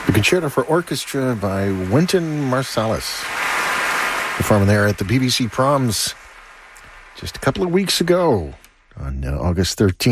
The Concerto for Orchestra by Wynton Marsalis, performing there at the BBC Proms just a couple of weeks ago on August 13th.